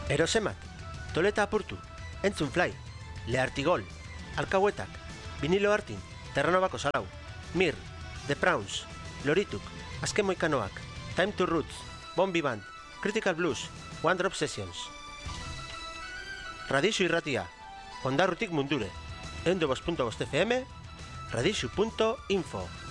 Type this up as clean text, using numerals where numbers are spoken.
Erosemat, Toleta apurtu, Entzun Fly, Leartigol, Alkauetak, Vinilo Artin, Terranobako Sarau, Mir, The Prawns, Lorituk, Azken Moikanoak, Time to Roots, Bombi Band, Critical Blues, One Drop Sessions. Radixu irratia, Ondarrutik mundure, 102.5 FM, radixu.info.